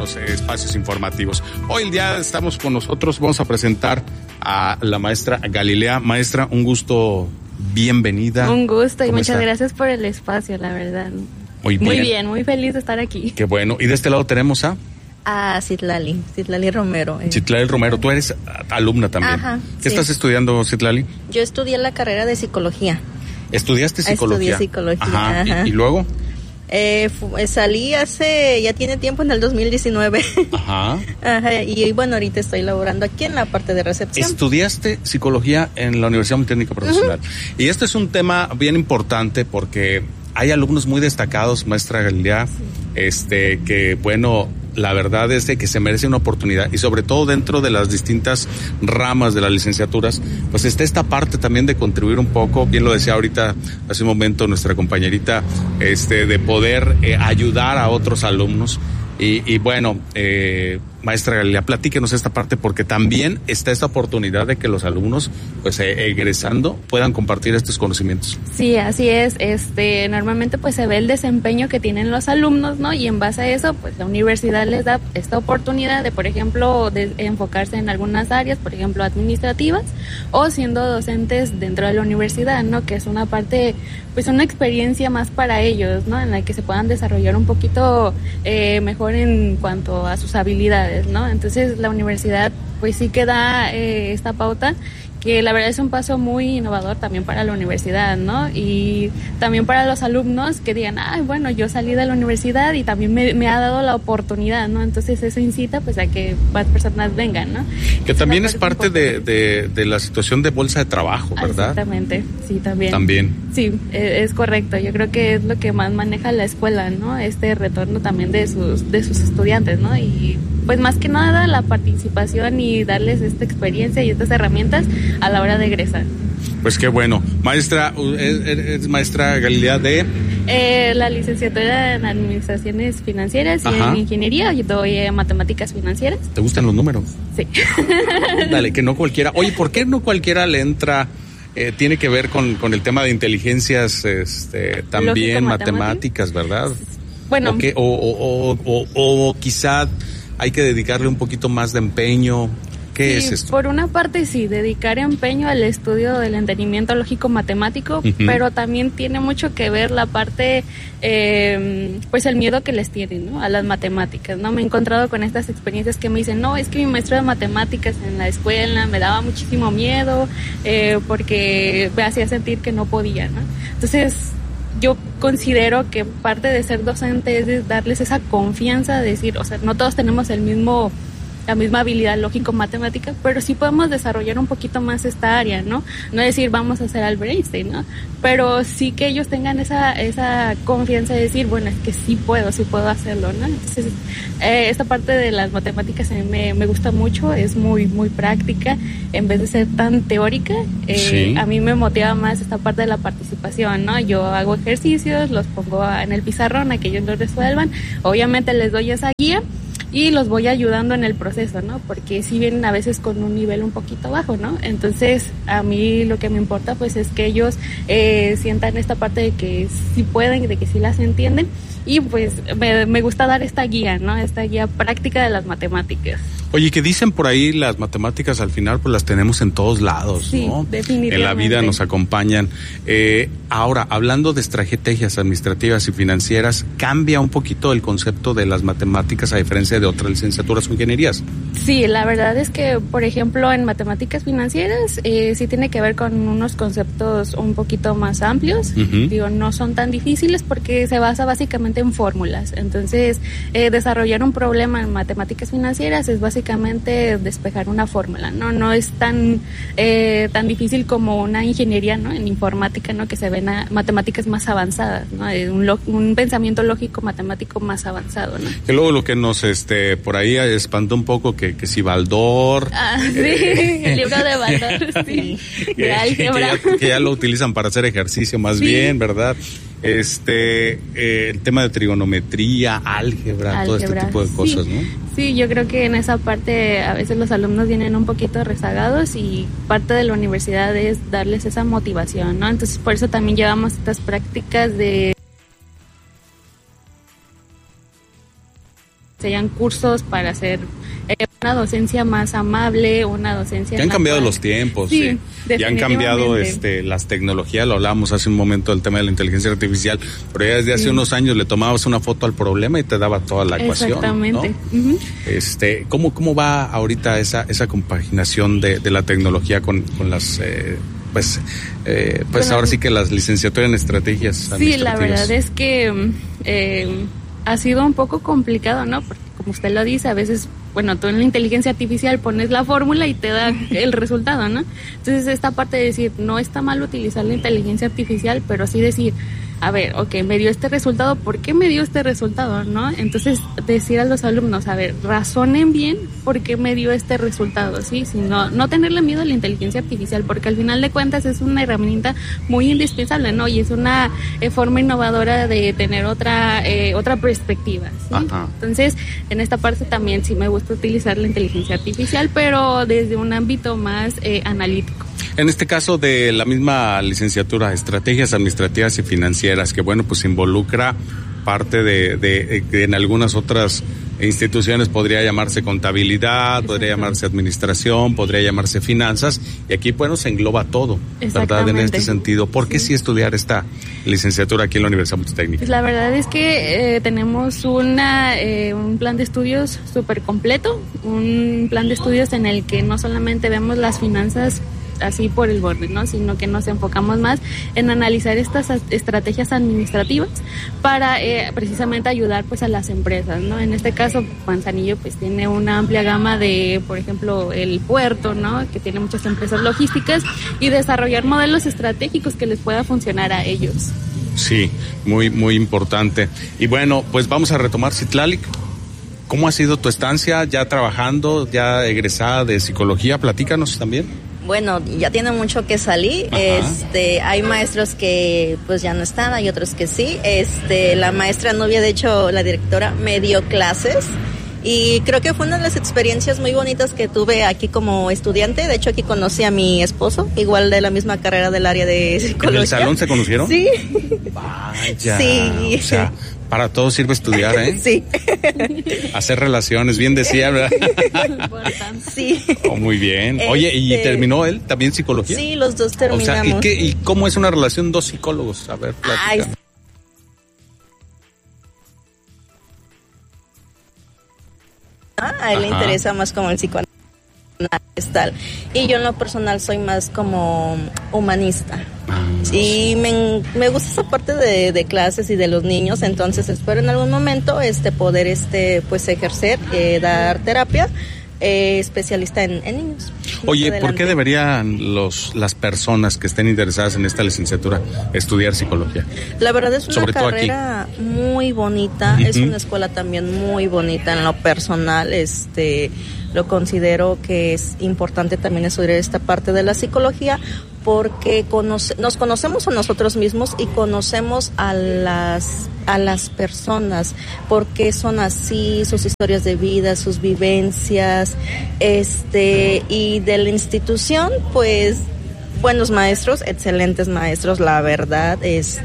los espacios informativos. Hoy el día estamos con nosotros, vamos a presentar a la maestra Galilea. Maestra, un gusto, bienvenida. Un gusto y muchas está? Gracias por el espacio, la verdad. Muy bien, muy feliz de estar aquí. Qué bueno. Y de este lado tenemos a Citlali Romero. Citlali Romero. Tú eres alumna también. Ajá, ¿Qué sí. estás estudiando, Citlali? Yo estudié la carrera de psicología. ¿Estudiaste psicología? Estudié psicología. Ajá. ¿Y luego? Salí ya tiene tiempo, en el 2019. Ajá. Ajá. Y bueno, ahorita estoy laborando aquí en la parte de recepción. Estudiaste psicología en la Universidad Politécnica Profesional. Uh-huh. Y este es un tema bien importante porque hay alumnos muy destacados, maestra Galilea, que bueno, la verdad es de que se merece una oportunidad, y sobre todo dentro de las distintas ramas de las licenciaturas, pues está esta parte también de contribuir un poco, bien lo decía ahorita hace un momento nuestra compañerita, de poder ayudar a otros alumnos. Y bueno, maestra Galilea, platíquenos esta parte, porque también está esta oportunidad de que los alumnos, pues egresando, puedan compartir estos conocimientos. Sí, así es. Normalmente pues se ve el desempeño que tienen los alumnos, ¿no? Y en base a eso, pues la universidad les da esta oportunidad de, por ejemplo, de enfocarse en algunas áreas, por ejemplo, administrativas, o siendo docentes dentro de la universidad, ¿no? Que es una parte, pues una experiencia más para ellos, ¿no? En la que se puedan desarrollar un poquito mejor en cuanto a sus habilidades, ¿no? Entonces la universidad pues sí que da esta pauta, que la verdad es un paso muy innovador también para la universidad, ¿no? Y también para los alumnos que digan, bueno, yo salí de la universidad y también me ha dado la oportunidad, ¿no? Entonces eso incita pues a que más personas vengan, ¿no? Que también es parte de la situación de bolsa de trabajo, ¿verdad? Exactamente, sí, también. También. Sí, es correcto. Yo creo que es lo que más maneja la escuela, ¿no? Este retorno también de sus estudiantes, ¿no? Y pues más que nada la participación y darles esta experiencia y estas herramientas a la hora de egresar. Pues qué bueno. Maestra, ¿es maestra Galilea de? La licenciatura en Administraciones Financieras y en Ingeniería. Yo doy matemáticas financieras. ¿Te gustan los números? Sí. Dale, que no cualquiera. Oye, ¿por qué no cualquiera le entra? Tiene que ver con el tema de inteligencias, también matemáticas, ¿verdad? Bueno. O quizá hay que dedicarle un poquito más de empeño. ¿Qué es esto? Por una parte sí, dedicar empeño al estudio del entendimiento lógico-matemático, pero también tiene mucho que ver la parte, pues el miedo que les tienen, ¿no? A las matemáticas, ¿no? Me he encontrado con estas experiencias que me dicen, no, es que mi maestro de matemáticas en la escuela me daba muchísimo miedo, porque me hacía sentir que no podía, ¿no? Entonces, yo considero que parte de ser docente es darles esa confianza de decir, o sea, no todos tenemos la misma habilidad lógico-matemática, pero sí podemos desarrollar un poquito más esta área, ¿no? No decir vamos a hacer Albert Einstein, ¿no? Pero sí que ellos tengan esa confianza de decir, bueno, es que sí puedo hacerlo, ¿no? Entonces, esta parte de las matemáticas a mí me gusta mucho, es muy, muy práctica, en vez de ser tan teórica, a mí me motiva más esta parte de la participación, ¿no? Yo hago ejercicios, los pongo en el pizarrón a que ellos los resuelvan, obviamente les doy esa guía, y los voy ayudando en el proceso, ¿no? Porque sí vienen a veces con un nivel un poquito bajo, ¿no? Entonces, a mí lo que me importa, pues, es que ellos sientan esta parte de que sí pueden, de que sí las entienden. Y, pues, me gusta dar esta guía, ¿no? Esta guía práctica de las matemáticas. Oye, que dicen por ahí las matemáticas al final pues las tenemos en todos lados, sí, ¿no? Definitivamente. En la vida nos acompañan. Ahora, hablando de estrategias administrativas y financieras, ¿cambia un poquito el concepto de las matemáticas a diferencia de otras licenciaturas o ingenierías? Sí, la verdad es que, por ejemplo, en matemáticas financieras sí tiene que ver con unos conceptos un poquito más amplios. Digo, no son tan difíciles porque se basa básicamente en fórmulas. Entonces, desarrollar un problema en matemáticas financieras es básicamente despejar una fórmula, ¿no? No es tan difícil como una ingeniería, ¿no? En informática, ¿no? Que se ven a matemáticas más avanzadas, ¿no? Un pensamiento lógico matemático más avanzado, ¿no? Que luego lo que nos por ahí espantó un poco que si Baldor. Sí, el libro de Baldor, sí. De álgebra. Que ya lo utilizan para hacer ejercicio más bien, ¿verdad? El tema de trigonometría, álgebra, todo este tipo de cosas, ¿no? Sí, yo creo que en esa parte a veces los alumnos vienen un poquito rezagados y parte de la universidad es darles esa motivación, ¿no? Entonces por eso también llevamos estas prácticas de serían cursos para hacer una docencia más amable, una docencia... Ya han cambiado los tiempos, sí. Ya han cambiado las tecnologías, lo hablábamos hace un momento del tema de la inteligencia artificial, pero ya desde hace unos años le tomabas una foto al problema y te daba toda la ecuación. Exactamente. ¿no? ¿Cómo va ahorita esa compaginación de la tecnología con las... Pues ahora sí que las licenciaturas en estrategias administrativas? Sí, la verdad es que ha sido un poco complicado, ¿no? Porque como usted lo dice, a veces, bueno, tú en la inteligencia artificial pones la fórmula y te da el resultado, ¿no? Entonces esta parte de decir, no está mal utilizar la inteligencia artificial, pero sí decir, a ver, ok, me dio este resultado, ¿por qué me dio este resultado, no? Entonces, decir a los alumnos, a ver, razonen bien por qué me dio este resultado, ¿sí? Sino, no tenerle miedo a la inteligencia artificial, porque al final de cuentas es una herramienta muy indispensable, ¿no? Y es una forma innovadora de tener otra perspectiva, ¿sí? Ajá. Entonces, en esta parte también sí me gusta utilizar la inteligencia artificial, pero desde un ámbito más analítico. En este caso de la misma licenciatura, estrategias administrativas y financieras, que bueno, pues involucra parte de en algunas otras instituciones podría llamarse contabilidad, podría llamarse administración, podría llamarse finanzas, y aquí bueno se engloba todo, ¿verdad? En este sentido, ¿por qué sí estudiar esta licenciatura aquí en la Universidad Multitécnica? Pues la verdad es que tenemos un plan de estudios súper completo, un plan de estudios en el que no solamente vemos las finanzas así por el borde, ¿no? Sino que nos enfocamos más en analizar estas estrategias administrativas para precisamente ayudar pues a las empresas, ¿no? En este caso, Manzanillo pues tiene una amplia gama de, por ejemplo, el puerto, ¿no? Que tiene muchas empresas logísticas, y desarrollar modelos estratégicos que les pueda funcionar a ellos. Sí, muy, muy importante. Y bueno, pues vamos a retomar, Citlali. ¿Cómo ha sido tu estancia ya trabajando, ya egresada de psicología? Platícanos también. Bueno, ya tiene mucho que salir. Hay maestros que pues ya no están, hay otros que sí. La maestra Nubia, de hecho, la directora, me dio clases. Y creo que fue una de las experiencias muy bonitas que tuve aquí como estudiante. De hecho, aquí conocí a mi esposo, igual de la misma carrera del área de psicología. ¿En el salón se conocieron? Sí. Vaya. Sí. O sea, para todo sirve estudiar, ¿eh? Sí. Hacer relaciones, bien decía, ¿verdad? Sí. Oh, muy bien. Oye, ¿y terminó él también psicología? Sí, los dos terminamos. O sea, ¿y cómo es una relación dos psicólogos? A ver, platícanos. A él le interesa más como el psicoanálisis tal, y yo en lo personal soy más como humanista. Y me gusta esa parte de clases y de los niños, entonces espero en algún momento poder pues ejercer, dar terapia, especialista en niños. Oye, ¿por qué deberían las personas que estén interesadas en esta licenciatura estudiar psicología? La verdad es una carrera muy bonita, es una escuela también muy bonita en lo personal, lo considero que es importante también estudiar esta parte de la psicología, porque nos conocemos a nosotros mismos y conocemos a las personas, por qué son así, sus historias de vida, sus vivencias, y de la institución, pues, buenos maestros, excelentes maestros, la verdad,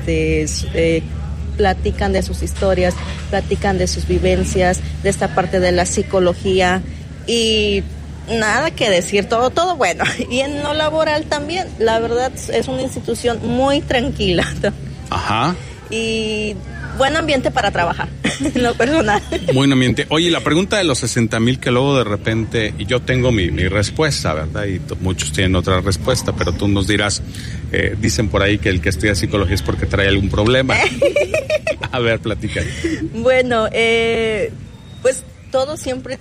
platican de sus historias, platican de sus vivencias, de esta parte de la psicología, y nada que decir, todo bueno. Y en lo laboral también, la verdad es una institución muy tranquila. Ajá. Y buen ambiente para trabajar, en lo personal. Buen ambiente. Oye, la pregunta de los 60,000 que luego de repente, y yo tengo mi respuesta, ¿verdad? Y muchos tienen otra respuesta, pero tú nos dirás, dicen por ahí que el que estudia psicología es porque trae algún problema. A ver, platica. Bueno, pues todo siempre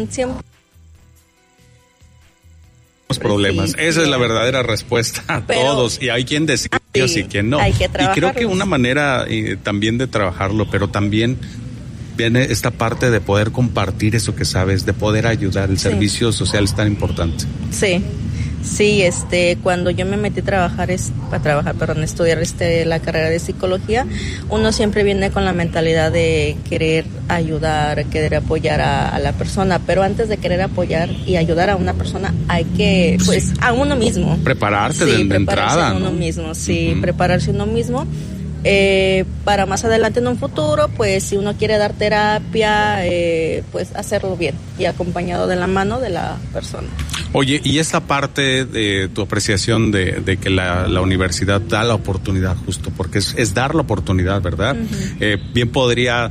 problemas. Sí, esa es la verdadera respuesta a todos, y hay quien decide ellos y quien no. Hay que y creo que una manera también de trabajarlo, pero también viene esta parte de poder compartir eso que sabes, de poder ayudar. El servicio social es tan importante. Sí, cuando yo me metí a estudiar la carrera de psicología, uno siempre viene con la mentalidad de querer ayudar, querer apoyar a la persona, pero antes de querer apoyar y ayudar a una persona hay que, pues, a uno mismo. Prepararse de entrada. Prepararse uno mismo. para más adelante en un futuro, pues si uno quiere dar terapia, pues hacerlo bien y acompañado de la mano de la persona. Oye, y esta parte de tu apreciación de que la universidad da la oportunidad, justo porque es dar la oportunidad, ¿verdad? Uh-huh. Bien podría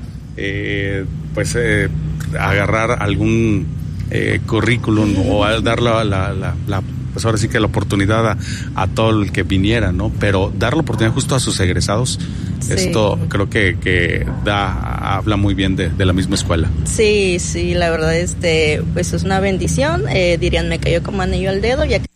agarrar algún currículum o dar pues ahora sí que la oportunidad a todo el que viniera, ¿no? Pero dar la oportunidad justo a sus egresados, sí. Esto creo que habla muy bien de la misma escuela. Sí, la verdad pues es una bendición, dirían me cayó como anillo al dedo, ya que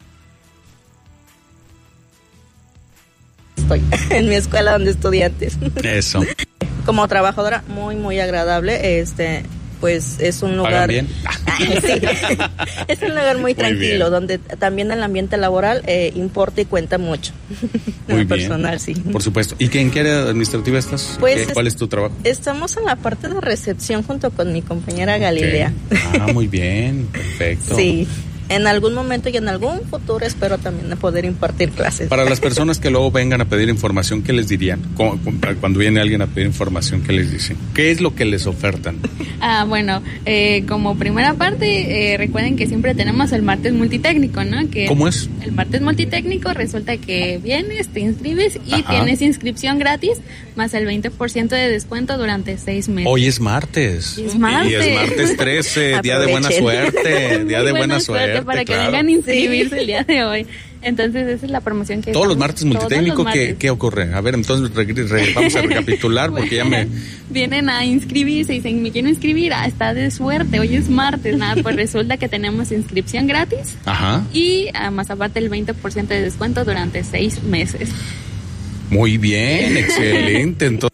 estoy en mi escuela donde estudié antes. Eso. Como trabajadora muy, muy agradable, pues es un lugar... ¿Pagan bien? Sí, es un lugar muy tranquilo, donde también el ambiente laboral importa y cuenta mucho. Muy personal, bien. Sí. Por supuesto. ¿Y en qué área administrativa estás? Pues ¿Cuál es tu trabajo? Estamos en la parte de recepción junto con mi compañera Galilea. Okay. Muy bien, perfecto. Sí. En algún momento y en algún futuro espero también poder impartir clases. Para las personas que luego vengan a pedir información, ¿qué les dirían? Cuando viene alguien a pedir información, ¿qué les dicen? ¿Qué es lo que les ofertan? Bueno, como primera parte, recuerden que siempre tenemos el martes multitécnico, ¿no? ¿Cómo es? El martes multitécnico resulta que vienes, te inscribes y tienes inscripción gratis más el 20% de descuento durante 6 meses. Hoy es martes. Es martes. Y es martes 13, día de buena suerte. Día de buena suerte. Para que vengan a inscribirse el día de hoy. Entonces esa es la promoción que todos los martes multitécnico. ¿Qué ocurre? A ver, entonces vamos a recapitular porque ya vienen a inscribirse y dicen, me quiero inscribir, está de suerte, hoy es martes, nada, pues resulta que tenemos inscripción gratis. Ajá. Y más aparte el 20% de descuento durante 6 meses. Muy bien, excelente. Entonces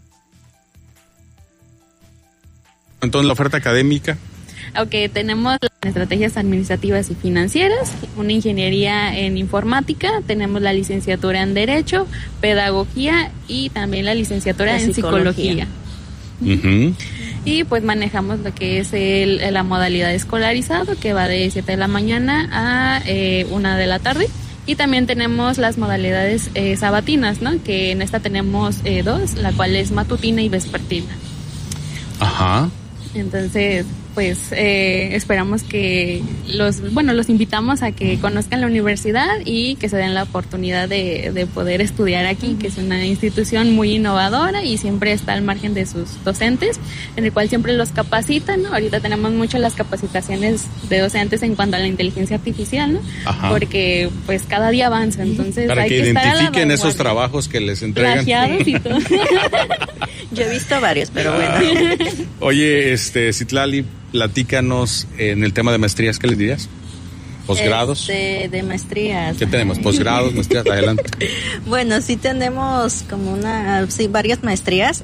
la oferta académica. Ok, tenemos estrategias administrativas y financieras, una ingeniería en informática, tenemos la licenciatura en Derecho, Pedagogía y también la licenciatura en Psicología. Uh-huh. Y pues manejamos lo que es la modalidad escolarizado, que va de 7 de la mañana a 1 de la tarde. Y también tenemos las modalidades sabatinas, ¿no? Que en esta tenemos 2, la cual es matutina y vespertina. Ajá. Entonces, pues esperamos que los invitamos a que conozcan la universidad y que se den la oportunidad de poder estudiar aquí, que es una institución muy innovadora y siempre está al margen de sus docentes, en el cual siempre los capacitan, ¿no? Ahorita tenemos mucho las capacitaciones de docentes en cuanto a la inteligencia artificial, ¿no? Ajá. Porque pues cada día avanza, entonces para hay que estar identifiquen esos trabajos que les entregan. Plagiados y todo. Yo he visto varios, pero bueno. Oye, Citlali, platícanos en el tema de maestrías, ¿qué les dirías? ¿Posgrados? De maestrías. ¿Qué tenemos? ¿Posgrados, maestrías? Adelante. Bueno, sí tenemos como varias maestrías.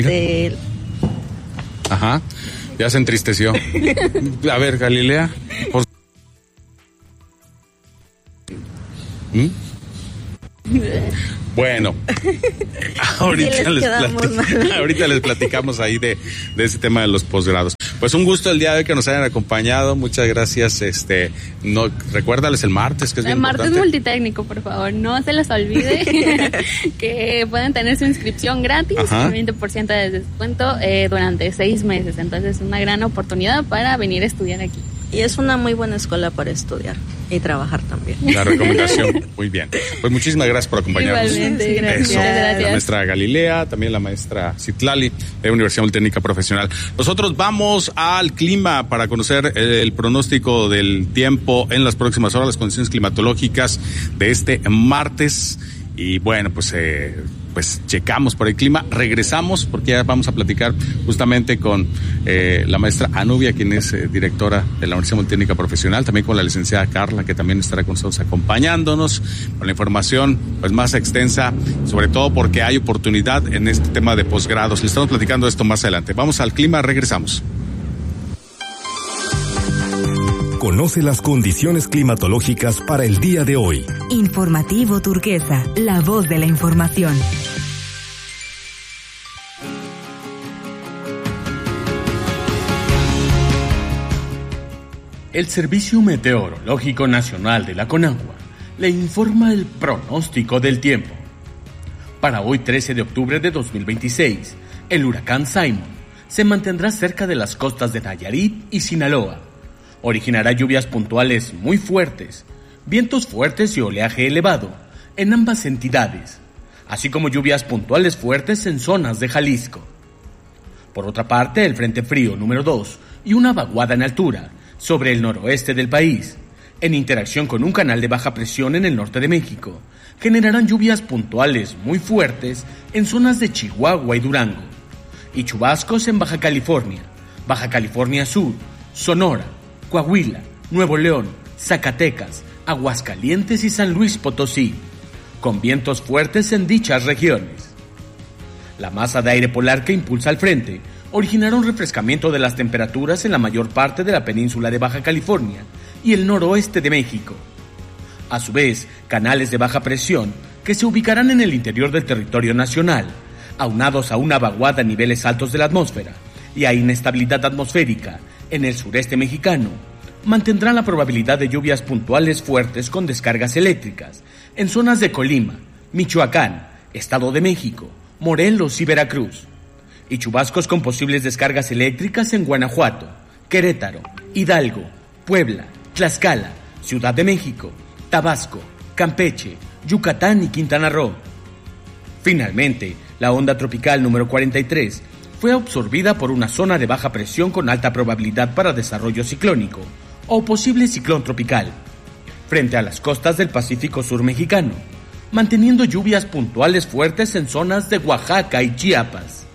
Ajá, ya se entristeció. A ver, Galilea. Bueno, ahorita les platicamos ahí de ese tema de los posgrados. Pues un gusto el día de hoy que nos hayan acompañado. Muchas gracias. Recuérdales el martes, que es bien importante. El martes multitécnico, por favor, no se les olvide que pueden tener su inscripción gratis, el 20% de descuento durante 6 meses. Entonces es una gran oportunidad para venir a estudiar aquí. Y es una muy buena escuela para estudiar y trabajar también. La recomendación, muy bien. Pues muchísimas gracias por acompañarnos. Igualmente, gracias. La maestra Galilea, también la maestra Citlali de Universidad Politécnica Profesional. Nosotros vamos al clima para conocer el pronóstico del tiempo en las próximas horas, las condiciones climatológicas de este martes. Y bueno, pues checamos por el clima, regresamos porque ya vamos a platicar justamente con la maestra Anubia, quien es directora de la Universidad Politécnica Profesional, también con la licenciada Carla, que también estará con nosotros acompañándonos con la información pues más extensa, sobre todo porque hay oportunidad en este tema de posgrados. Le estamos platicando esto más adelante. Vamos al clima, regresamos. Conoce las condiciones climatológicas para el día de hoy. Informativo Turquesa, la voz de la información. El Servicio Meteorológico Nacional de la Conagua le informa el pronóstico del tiempo. Para hoy 13 de octubre de 2026, el huracán Simon se mantendrá cerca de las costas de Nayarit y Sinaloa. Originará lluvias puntuales muy fuertes, vientos fuertes y oleaje elevado en ambas entidades, así como lluvias puntuales fuertes en zonas de Jalisco. Por otra parte, el Frente Frío número 2 y una vaguada en altura sobre el noroeste del país, en interacción con un canal de baja presión en el norte de México, generarán lluvias puntuales muy fuertes en zonas de Chihuahua y Durango, y chubascos en Baja California Sur, Sonora, Coahuila, Nuevo León, Zacatecas, Aguascalientes y San Luis Potosí, con vientos fuertes en dichas regiones. La masa de aire polar que impulsa el frente originará un refrescamiento de las temperaturas en la mayor parte de la península de Baja California y el noroeste de México. A su vez, canales de baja presión que se ubicarán en el interior del territorio nacional, aunados a una vaguada a niveles altos de la atmósfera y a inestabilidad atmosférica en el sureste mexicano, mantendrán la probabilidad de lluvias puntuales fuertes con descargas eléctricas en zonas de Colima, Michoacán, Estado de México, Morelos y Veracruz, y chubascos con posibles descargas eléctricas en Guanajuato, Querétaro, Hidalgo, Puebla, Tlaxcala, Ciudad de México, Tabasco, Campeche, Yucatán y Quintana Roo. Finalmente, la onda tropical número 43 fue absorbida por una zona de baja presión con alta probabilidad para desarrollo ciclónico o posible ciclón tropical, frente a las costas del Pacífico Sur mexicano, manteniendo lluvias puntuales fuertes en zonas de Oaxaca y Chiapas.